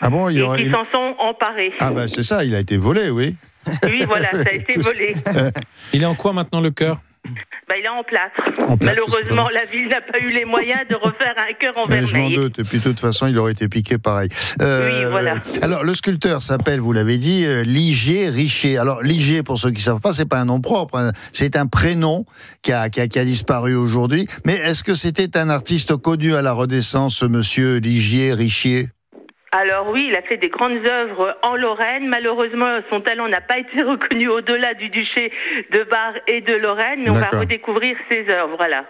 Ah bon, qui s'en sont emparés. Ah ben c'est ça, il a été volé, oui. Oui, voilà, ça a été volé. Il est en quoi maintenant, le chœur ? Il est en plâtre. Malheureusement, la ville n'a pas eu les moyens de refaire un chœur en vermeil. Je m'en doute. Et puis de toute façon, il aurait été piqué pareil. Oui, voilà. Alors, le sculpteur s'appelle, vous l'avez dit, Ligier Richer. Alors, Ligier, pour ceux qui ne savent pas, c'est pas un nom propre. Hein. C'est un prénom qui a disparu aujourd'hui. Mais est-ce que c'était un artiste connu à la Renaissance, monsieur Ligier Richer ? Alors oui, il a fait des grandes œuvres en Lorraine. Malheureusement, son talent n'a pas été reconnu au-delà du duché de Bar et de Lorraine, mais on va redécouvrir ses œuvres, voilà.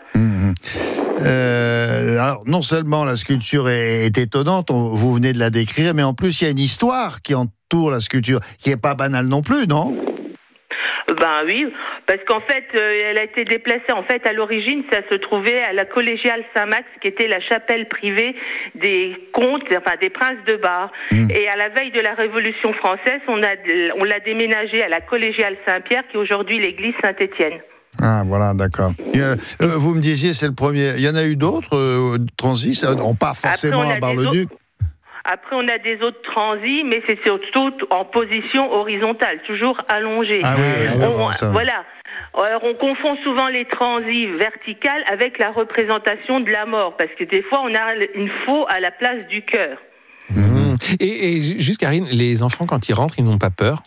Alors, non seulement la sculpture est étonnante, vous venez de la décrire, mais en plus, il y a une histoire qui entoure la sculpture, qui n'est pas banale non plus, non ? Oui, parce qu'en fait, elle a été déplacée. En fait, à l'origine, ça se trouvait à la collégiale Saint-Max, qui était la chapelle privée des comtes, des princes de Bar. Et à la veille de la Révolution française, on l'a déménagée à la collégiale Saint-Pierre, qui est aujourd'hui l'église Saint-Étienne. Ah, voilà, d'accord. Vous me disiez, c'est le premier. Il y en a eu d'autres transits, pas forcément à Bar-le-Duc. Après, on a des autres transits, mais c'est surtout en position horizontale, toujours allongée. Ah oui, voilà. Alors, on confond souvent les transits verticales avec la représentation de la mort, parce que des fois, on a une faux à la place du cœur. Et juste, Karine, les enfants, quand ils rentrent, ils n'ont pas peur.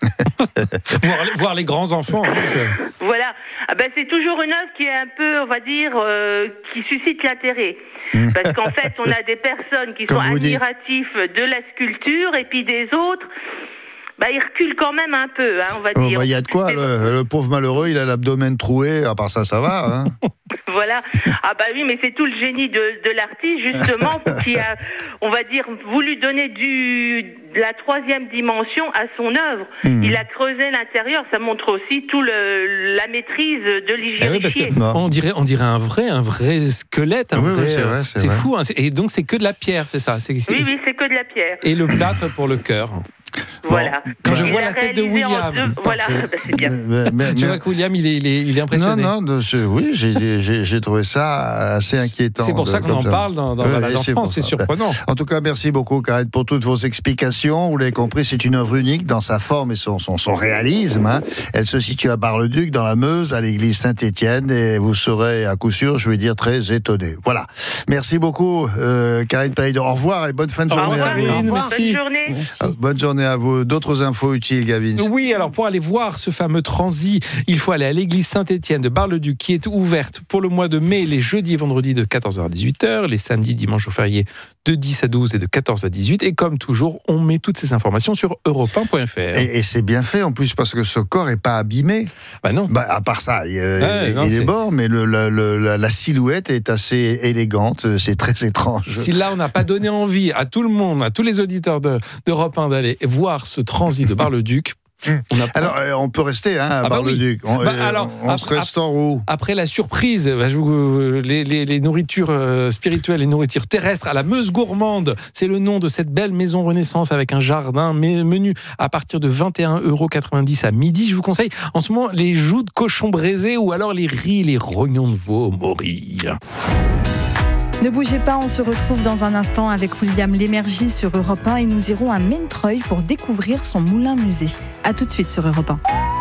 voir les grands enfants. Hein, voilà. C'est toujours une œuvre qui est un peu, on va dire, qui suscite l'intérêt. Parce qu'en fait, on a des personnes qui sont admiratifs de la sculpture, et puis des autres, ils reculent quand même un peu, on va dire. Il y a de quoi, le pauvre malheureux, il a l'abdomen troué, à part ça va. Hein. Voilà. Oui, mais c'est tout le génie de l'artiste, justement, qui a, on va dire, voulu donner de la troisième dimension à son œuvre. Il a creusé l'intérieur, ça montre aussi la maîtrise de Ligier Richier. On dirait un vrai squelette. C'est vrai. Fou. Hein. Et donc, c'est que de la pierre, c'est ça ? Oui, c'est que de la pierre. Et le plâtre pour le cœur. Voilà. Quand je vois la tête de William, voilà, c'est bien. Je vois que William, il est impressionné. Oui, j'ai trouvé ça assez inquiétant. C'est pour ça qu'on en parle dans Balade en France, c'est surprenant. En tout cas, merci beaucoup, Karine, pour toutes vos explications. Vous l'avez compris, c'est une œuvre unique dans sa forme et son réalisme. Hein. Elle se situe à Bar-le-Duc, dans la Meuse, à l'église Saint-Étienne, et vous serez, à coup sûr, je vais dire, très étonné. Voilà. Merci beaucoup, Karine Païdon. Au revoir et bonne fin de journée à vous. Au revoir. Bonne journée. Bonne journée à vous. D'autres infos utiles, Gavin? Oui, alors pour aller voir ce fameux transit, il faut aller à l'église Saint-Étienne de Bar-le-Duc, qui est ouverte pour le mois de mai, les jeudis et vendredis de 14h à 18h, les samedis, dimanches ou fériés de 10 à 12 et de 14 à 18. Et comme toujours, on met toutes ces informations sur europe1.fr. Et c'est bien fait en plus, parce que ce corps n'est pas abîmé. Non. À part ça, il est mort, mais la silhouette est assez élégante. C'est très étrange. Si là, on n'a pas donné envie à tout le monde, à tous les auditeurs d'Europe 1 d'aller voir ce transit de Bar-le-Duc, alors, on peut rester à Bar-le-Duc. On se restaure où? Après la surprise, les nourritures spirituelles, les nourritures terrestres à la Meuse Gourmande, c'est le nom de cette belle maison Renaissance avec un jardin, menu à partir de 21,90€ à midi. Je vous conseille en ce moment les joues de cochon braisé ou alors les riz, les rognons de veau morilles. Ne bougez pas, on se retrouve dans un instant avec William Lémergie sur Europe 1 et nous irons à Montreuil pour découvrir son moulin-musée. A tout de suite sur Europe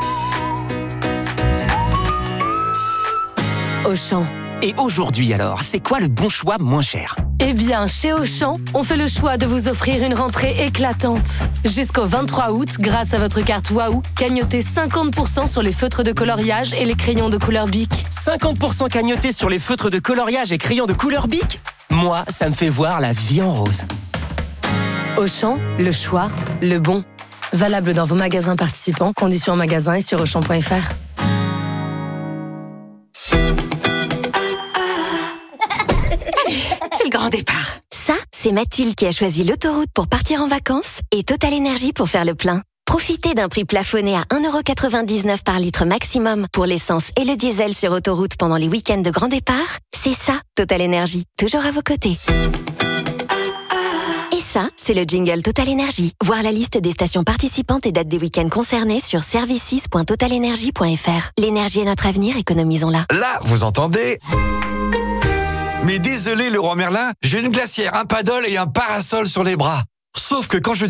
1. Auchan. Et aujourd'hui alors, c'est quoi le bon choix moins cher ? Eh bien, chez Auchan, on fait le choix de vous offrir une rentrée éclatante. Jusqu'au 23 août, grâce à votre carte Waouh, cagnotez 50% sur les feutres de coloriage et les crayons de couleur Bic. 50% cagnotés sur les feutres de coloriage et crayons de couleur Bic ? Moi, ça me fait voir la vie en rose. Auchan, le choix, le bon. Valable dans vos magasins participants, conditions en magasin et sur Auchan.fr. C'est le grand départ. Ça, c'est Mathilde qui a choisi l'autoroute pour partir en vacances et Total Énergie pour faire le plein. Profitez d'un prix plafonné à 1,99€ par litre maximum pour l'essence et le diesel sur autoroute pendant les week-ends de grand départ. C'est ça, Total Énergie. Toujours à vos côtés. Et ça, c'est le jingle Total Énergie. Voir la liste des stations participantes et dates des week-ends concernés sur services.totalenergie.fr. L'énergie est notre avenir, économisons-la. Là, vous entendez ? Mais désolé, le roi Merlin, j'ai une glacière, un paddle et un parasol sur les bras. Sauf que quand je